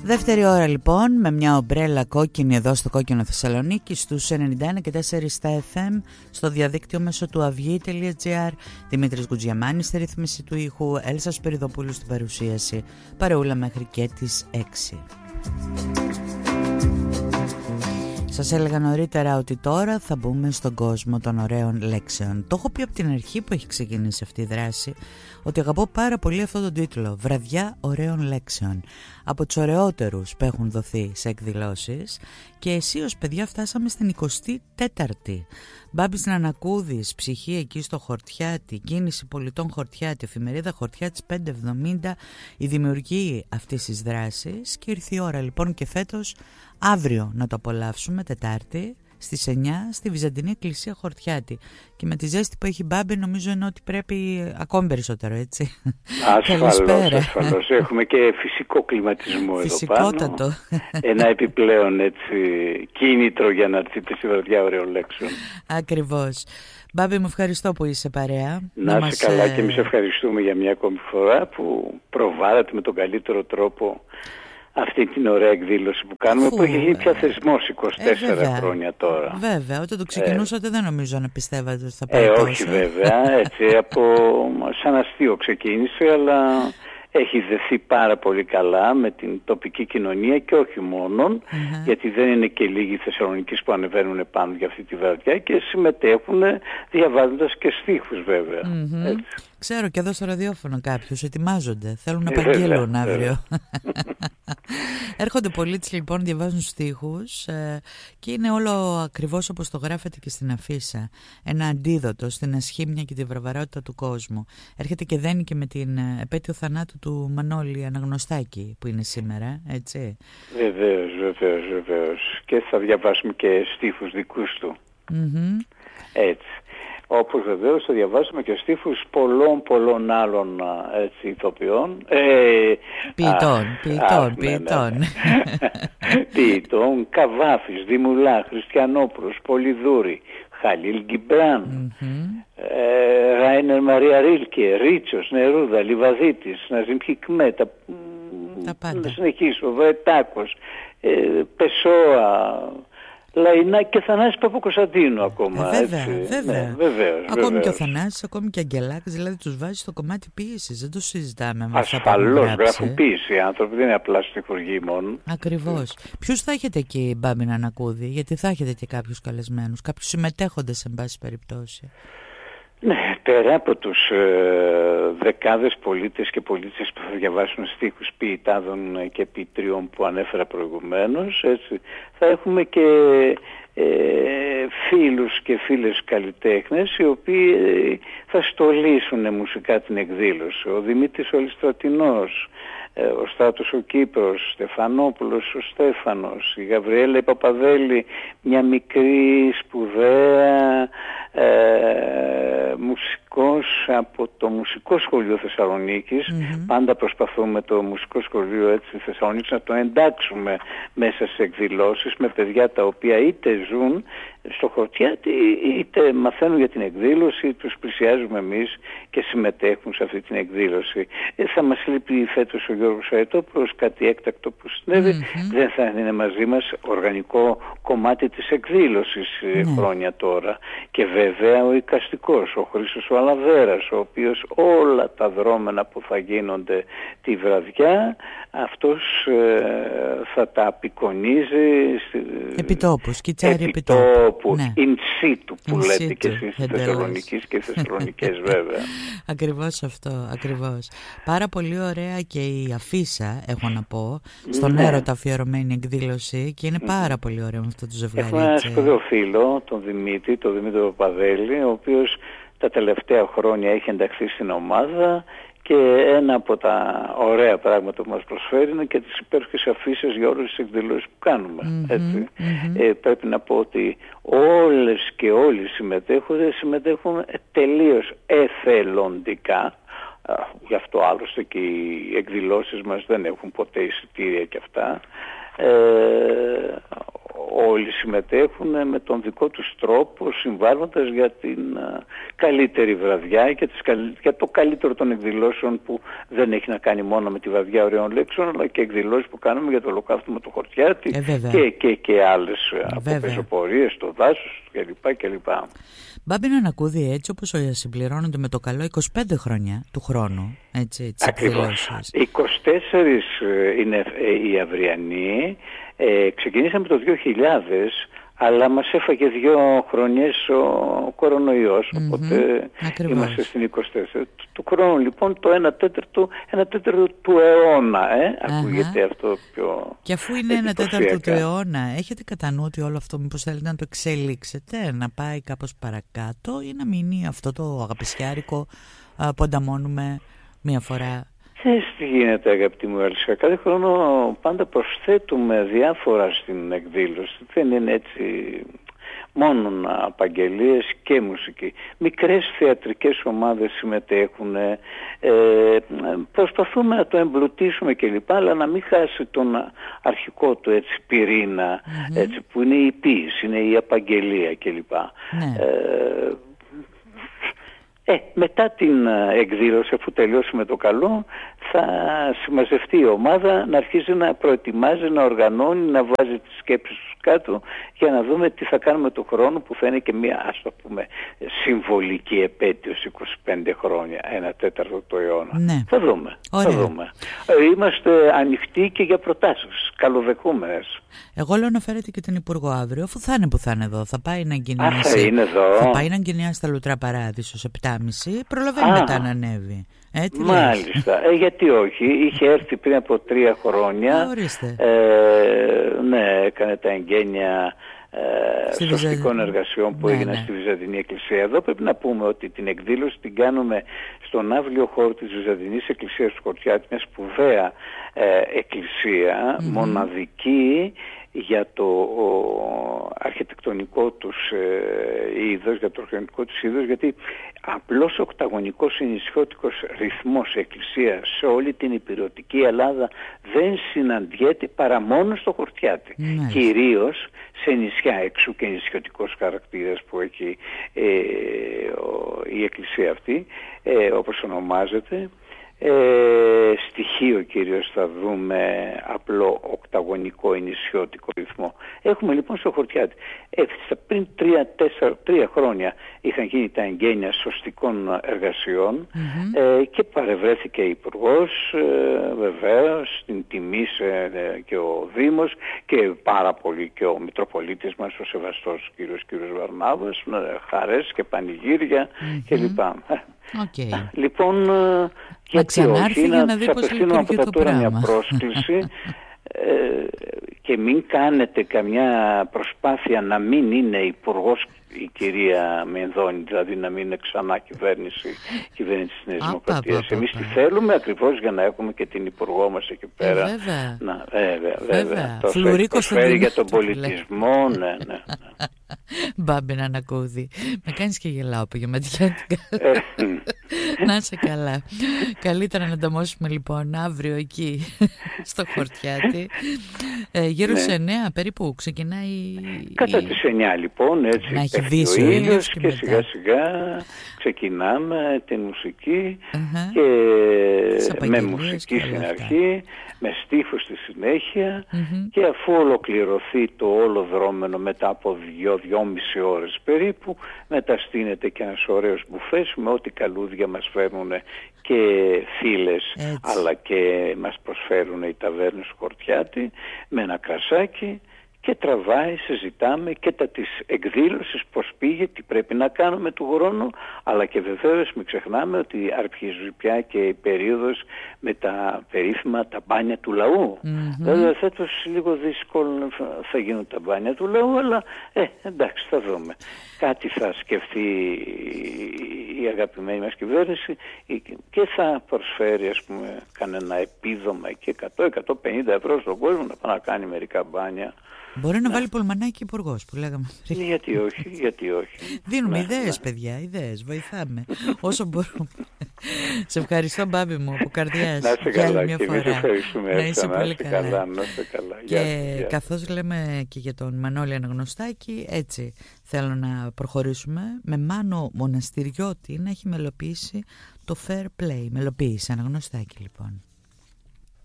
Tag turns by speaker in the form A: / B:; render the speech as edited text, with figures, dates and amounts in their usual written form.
A: Δεύτερη ώρα λοιπόν, με μια ομπρέλα κόκκινη εδώ στο κόκκινο Θεσσαλονίκη, στους 91 και 4 στα FM, στο διαδίκτυο μέσω του avyei.gr. Δημήτρης Γκουτζιαμάνης στη ρύθμιση του ήχου, Έλσα Σπυριδοπούλου στην παρουσίαση. Παρεούλα μέχρι και τις 6. Σας έλεγα νωρίτερα ότι τώρα θα μπούμε στον κόσμο των ωραίων λέξεων. Το έχω πει από την αρχή που έχει ξεκινήσει αυτή η δράση, ότι αγαπώ πάρα πολύ αυτόν τον τίτλο, Βραδιά Ωραίων Λέξεων. Από τους ωραιότερους που έχουν δοθεί σε εκδηλώσεις, και αισίως παιδιά φτάσαμε στην 24η. Μπάμπης Νανακούδης, ψυχή εκεί στο Χορτιάτι, κίνηση πολιτών Χορτιάτι, εφημερίδα Χορτιάτης 570, η δημιουργή αυτής της δράσης, και ήρθε η ώρα λοιπόν και φέτος αύριο να το απολαύσουμε, Τετάρτη, στις 9 στη Βυζαντινή Εκκλησία Χορτιάτη. Και με τη ζέστη που έχει Μπάμπη νομίζω είναι ότι πρέπει ακόμη περισσότερο, έτσι.
B: Ασφαλώς. Έχουμε και φυσικό κλιματισμό εδώ πάνω. Ένα επιπλέον έτσι κίνητρο για να έρθετε στη βραδιά ωραίων λέξεων.
A: Ακριβώς. Μπάμπη, μου ευχαριστώ που είσαι παρέα.
B: Να είσαι καλά και εμείς ευχαριστούμε για μια ακόμη φορά που προβάλλατε με τον καλύτερο τρόπο αυτή την ωραία εκδήλωση που κάνουμε, που έχει γίνει πια θεσμός 24 χρόνια τώρα.
A: Βέβαια, όταν το ξεκινούσατε δεν νομίζω να πιστεύατε ότι θα πάει τόσο.
B: Όχι βέβαια, έτσι σαν αστείο ξεκίνησε, αλλά έχει δεθεί πάρα πολύ καλά με την τοπική κοινωνία και όχι μόνον, γιατί δεν είναι και λίγοι Θεσσαλονικείς που ανεβαίνουν πάνω για αυτή τη βραδιά και συμμετέχουν διαβάζοντας και στίχους βέβαια.
A: Ξέρω και εδώ στο ραδιόφωνο κάποιους ετοιμάζονται, θέλουν να απαγγείλουν αύριο. Έρχονται πολίτες λοιπόν, διαβάζουν στίχους και είναι όλο ακριβώς όπως το γράφετε και στην αφίσα. Ένα αντίδοτο στην ασχήμια και τη βραβαρότητα του κόσμου. Έρχεται και δένει και με την επέτειο θανάτου του Μανώλη Αναγνωστάκη που είναι σήμερα, έτσι.
B: Βεβαίως. Και θα διαβάσουμε και στίχους δικούς του. Έτσι. Όπως βεβαίως θα διαβάσουμε και στίχους πολλών άλλων ηθοποιών. Ποιητών, Καβάφης, Δημουλά, Χριστιανόπουλος, Πολυδούρη, Χαλίλ Γκιμπράν, Ράινερ Μαρία Ρίλκε, Ρίτσος, Νερούδα, Λιβαδίτης, Ναζίμ Χικμέ, να συνεχίσω, Βρετάκος, Πεσόα, Λαϊνά και Θανάσης Παπακοσταντίνου ακόμα.
A: Βέβαια. Ακόμη και ο Θανάσης, ακόμη και ο Αγγελάκης, δηλαδή τους βάζει στο κομμάτι ποίησης. Δεν το συζητάμε με αυτά που
B: ασφαλώς, γράφουν ποίηση οι άνθρωποι, δεν είναι απλά στιχουργοί μόνο.
A: Ακριβώς. Ποιους θα έχετε εκεί, Μπάμπη Νανακούδη, γιατί θα έχετε και κάποιους καλεσμένους, κάποιους συμμετέχοντες σε πάση περιπτώσει.
B: Ναι, πέρα από τους δεκάδες πολίτες και πολίτες που θα διαβάσουν στίχους ποιητάδων και ποιητριών που ανέφερα προηγουμένως, έτσι, θα έχουμε και φίλους και φίλες καλλιτέχνες οι οποίοι θα στολίσουν μουσικά την εκδήλωση. Ο Δημήτρης ο Λιστρατινός, ο Στράτος ο Κύπρος, Στεφανόπουλος ο Στέφανος, η Γαβριέλα η Παπαδέλη, μια μικρή σπουδαία μουσικός από το Μουσικό Σχολείο Θεσσαλονίκης. Πάντα προσπαθούμε το Μουσικό Σχολείο έτσι Θεσσαλονίκης να το εντάξουμε μέσα σε εκδηλώσεις με παιδιά τα οποία είτε ζουν στο Χορτιάτι είτε μαθαίνουν για την εκδήλωση, τους πλησιάζουμε εμείς και συμμετέχουν σε αυτή την εκδήλωση. Θα μας λείπει φέτος ο Γιώργος Αετόπουλος, κάτι έκτακτο που συνέβη, δεν θα είναι μαζί μας οργανικό κομμάτι της εκδήλωσης χρόνια τώρα. Και βέβαια ο εικαστικός, ο Χρήστος ο Αλαβέρας, ο οποίος όλα τα δρόμενα που θα γίνονται τη βραδιά, αυτός θα τα απεικονίζει
A: επιτόπου, σκιτσάρι επιτόπου,
B: in situ που λέτε και εσείς Θεσσαλονικής και Θεσσαλονικές βέβαια.
A: Ακριβώς αυτό, ακριβώς. Πάρα πολύ ωραία και η αφίσα, έχω να πω, στον έρωτα αφιερωμένη εκδήλωση, και είναι πάρα πολύ ωραίο με αυτό το ζευγάρι.
B: Έχω ένα σπουδαίο φίλο, τον Δημήτρη Παπαδέλη, ο οποίος τα τελευταία χρόνια έχει ενταχθεί στην ομάδα και ένα από τα ωραία πράγματα που μας προσφέρει είναι και τις υπέροχες αφίσες για όλες τις εκδηλώσεις που κάνουμε. Έτσι. Πρέπει να πω ότι όλες και όλοι οι συμμετέχοντες συμμετέχουν τελείως εθελοντικά. Γι' αυτό άλλωστε και οι εκδηλώσεις μας δεν έχουν ποτέ εισιτήρια και αυτά. όλοι συμμετέχουν με τον δικό τους τρόπο, συμβάλλοντας για την καλύτερη βραδιά και για το καλύτερο των εκδηλώσεων, που δεν έχει να κάνει μόνο με τη βραδιά ωραίων λέξεων, αλλά και εκδηλώσεις που κάνουμε για το ολοκαύτωμα του Χορτιάτη και άλλες από πεζοπορίες στο δάσος κλπ.
A: Μπάμπη Νανακούδη, έτσι όπως συμπληρώνονται με το καλό 25 χρόνια του χρόνου, έτσι, τις εκδηλώσεις.
B: 24 είναι η αυριανή, ξεκινήσαμε το 2000, αλλά μας έφαγε 2 χρονιές ο κορονοϊός, οπότε είμαστε στην 24. Του χρόνου λοιπόν το 1/4 του αιώνα, ακούγεται αυτό πιο.
A: Και αφού είναι 1/4 του αιώνα, έχετε κατά νου ότι όλο αυτό μήπως θέλετε να το εξελίξετε, να πάει κάπως παρακάτω ή να μείνει αυτό το αγαπησιάρικο που ανταμώνουμε μία φορά?
B: Τι γίνεται, αγαπητή μου Αλυσία, κάθε χρόνο πάντα προσθέτουμε διάφορα στην εκδήλωση. Δεν είναι έτσι μόνο απαγγελίες και μουσική. Μικρές θεατρικές ομάδες συμμετέχουν, προσπαθούμε να το εμπλουτίσουμε κλπ, αλλά να μην χάσει τον αρχικό του έτσι πυρήνα, έτσι, που είναι η ποίηση, είναι η απαγγελία κλπ. Μετά την εκδήλωση, αφού τελειώσει με το καλό, θα συμμαζευτεί η ομάδα να αρχίζει να προετοιμάζει, να οργανώνει, να βάζει τις σκέψεις τους κάτω, για να δούμε τι θα κάνουμε του χρόνου, που θα είναι και μια, ας το πούμε, συμβολική επέτειος, 25 χρόνια, 1/4 του αιώνα.
A: Ναι.
B: Θα δούμε. Είμαστε ανοιχτοί και για προτάσεις, καλοδεχούμενες.
A: Εγώ λέω να φέρετε και τον Υπουργό αύριο, αφού θα είναι που θα είναι εδώ. Θα πάει να εγκαινιάσει.
B: Θα
A: πάει να εγκαινιάσει τα Λουτρά Παράδεισο 7.30, προλαβαίνει μετά να ανέβει.
B: Μάλιστα. Γιατί όχι. Είχε έρθει πριν από 3 χρόνια. Ναι, έκανε τα εγγένεια σωστικών εργασιών που έγιναν στη Βυζαντινή Εκκλησία. Εδώ πρέπει να πούμε ότι την εκδήλωση την κάνουμε στον αύλιο χώρο της Βυζαντινής Εκκλησίας του Χορτιάτη, μια σπουδαία εκκλησία, μοναδική για το αρχιτεκτονικό τους είδος, για το αρχιτεκτονικό τους είδος, γιατί απλώς οκταγωνικός ενισχυώτικος ρυθμός εκκλησία σε όλη την υπηρετική Ελλάδα δεν συναντιέται παρά μόνο στο Χορτιάτη. Κυρίως σε νησιά, εξού και ενισχυωτικός χαρακτήρας που έχει η εκκλησία αυτή, όπως ονομάζεται. Στοιχείο κυρίως θα δούμε απλό οκταγωνικό ενισχυώτικο ρυθμό. Έχουμε λοιπόν στο Χορτιάτη. Πριν 3 χρόνια είχαν γίνει τα εγγένεια σωστικών εργασιών και παρευρέθηκε Υπουργός, βεβαίως, στην τιμή και ο Δήμος και πάρα πολύ και ο Μητροπολίτης μας, ο Σεβαστός κύριος Βαρνάβας, χαρές και πανηγύρια κλπ. Λοιπόν, γιατί όχι, να της απευθύνω από τα τώρα μια πρόσκληση και μην κάνετε καμιά προσπάθεια να μην είναι υπουργός η κυρία Μενδώνη, δηλαδή να μην είναι ξανά κυβέρνηση της Νέας Δημοκρατίας. Εμείς τη θέλουμε ακριβώς για να έχουμε και την υπουργό μας εκεί πέρα. Βέβαια. Προσφέρει για τον πολιτισμό, ναι.
A: Μπάμπη Νανακούδη, με κάνεις και γελάω απογευματιάτικα. Να είσαι καλά. Καλύτερα να ανταμώσουμε λοιπόν αύριο εκεί στο Χορτιάτη. Γύρω στις 9 περίπου ξεκινάει.
B: Κατά τις 9 λοιπόν, έτσι
A: να έχει δύσει ο ήλιος
B: και σιγά σιγά ξεκινάμε την μουσική και με μουσική στην αρχή, με στίχους στη συνέχεια και αφού ολοκληρωθεί το όλο δρόμενο μετά από 2-2,5 ώρες περίπου, μεταστείνεται και ένας ωραίος μπουφές με ό,τι καλούδια μας φέρνουν και φίλες, αλλά και μας προσφέρουν οι ταβέρνες του Χορτιάτη με ένα κρασάκι. Και τραβάει, συζητάμε και τα της εκδήλωσης, πώς πήγε, τι πρέπει να κάνουμε του χρόνου, αλλά και βεβαίως μην ξεχνάμε ότι αρχίζει πια και η περίοδος με τα περίφημα τα μπάνια του λαού. Βέβαια φέτος λίγο δύσκολο θα γίνουν τα μπάνια του λαού, αλλά εντάξει, θα δούμε. Κάτι θα σκεφτεί η αγαπημένη μας κυβέρνηση και θα προσφέρει, ας πούμε, κανένα επίδομα και 100-150 ευρώ στον κόσμο να πάει να κάνει μερικά μπάνια.
A: Μπορεί να βάλει Πολμανάκη υπουργός που λέγαμε πριν.
B: Γιατί όχι, γιατί όχι.
A: Δίνουμε ιδέες, παιδιά, ιδέες, βοηθάμε όσο μπορούμε. Σε ευχαριστώ, Μπάμπη μου, από καρδιάς.
B: Να είσαι καλά και εμείς ευχαριστούμε.
A: Να είσαι πολύ καλά.
B: Να είσαι καλά.
A: Και καθώς λέμε και για τον Μανώλη Αναγνωστάκη, έτσι θέλω να προχωρήσουμε με Μάνο Μοναστηριώτη να έχει μελοποιήσει το Fair Play. Μελοποίησε Αναγνωστάκη, λοιπόν.